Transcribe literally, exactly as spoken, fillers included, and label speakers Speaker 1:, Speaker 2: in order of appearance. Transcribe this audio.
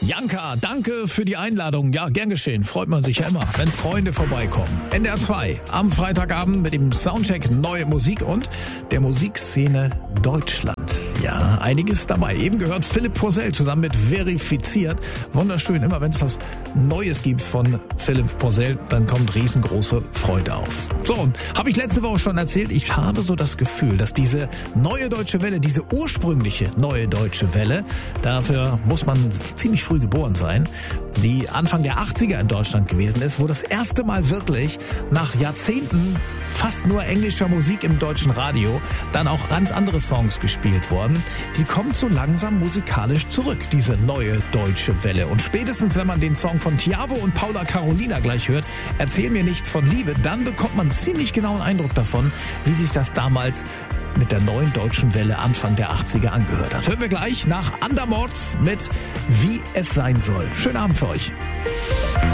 Speaker 1: Janka, danke für die Einladung. Ja, gern geschehen. Freut man sich ja immer, wenn Freunde vorbeikommen. N D R zwei am Freitagabend mit dem Soundcheck Neue Musik und der Musikszene Deutschland. Ja, einiges dabei. Eben gehört Philipp Poisel zusammen mit Verifiziert. Wunderschön, immer wenn es was Neues gibt von Philipp Poisel, dann kommt riesengroße Freude auf. So, und habe ich letzte Woche schon erzählt, ich habe so das Gefühl, dass diese neue deutsche Welle, diese ursprüngliche neue deutsche Welle, dafür muss man ziemlich früh geboren sein, die Anfang der achtziger in Deutschland gewesen ist, wo das erste Mal wirklich nach Jahrzehnten fast nur englischer Musik im deutschen Radio dann auch ganz andere Songs gespielt wurden. Die kommt so langsam musikalisch zurück, diese neue deutsche Welle. Und spätestens, wenn man den Song von Tiavo und Paula Carolina gleich hört, Erzähl mir nichts von Liebe, dann bekommt man einen ziemlich genauen Eindruck davon, wie sich das damals mit der neuen deutschen Welle Anfang der achtziger angehört hat. Hören wir gleich nach Andermord mit Wie es sein soll. Schönen Abend für euch.